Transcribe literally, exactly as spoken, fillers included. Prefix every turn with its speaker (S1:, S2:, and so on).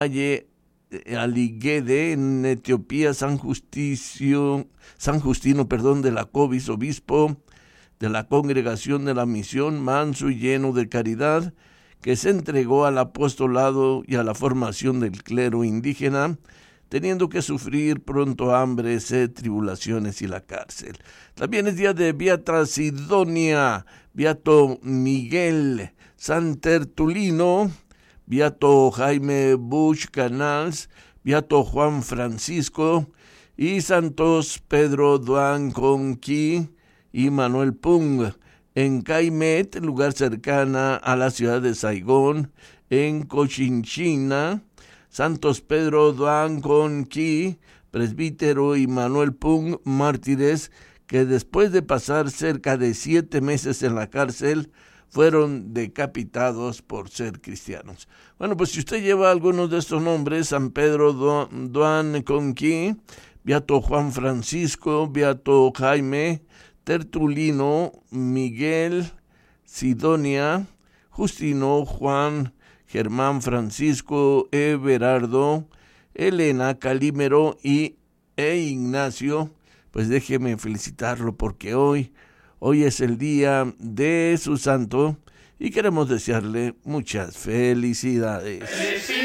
S1: Valle Aligede, en Etiopía, San Justicio, San Justino, perdón, de la Covis, obispo de la Congregación de la Misión, manso y lleno de caridad, que se entregó al apostolado y a la formación del clero indígena, teniendo que sufrir pronto hambre, sed, tribulaciones y la cárcel. También es día de Beata Sidonia, Beato Miguel San Tertulino, Beato Jaime Bush Canals, Beato Juan Francisco y santos Pedro Duan Conqui y Manuel Pung, en Caimet, lugar cercana a la ciudad de Saigón, en Cochinchina, santos Pedro Duan Conqui, presbítero, y Manuel Pung, mártires, que después de pasar cerca de siete meses en la cárcel, fueron decapitados por ser cristianos. Bueno, pues si usted lleva algunos de estos nombres, San Pedro Duan Conqui, Beato Juan Francisco, Beato Jaime Tertulino, Miguel, Sidonia, Justino, Juan, Germán Francisco, Everardo, Elena, Calímero y e Ignacio, pues déjeme felicitarlo porque hoy, hoy es el día de su santo y queremos desearle muchas felicidades.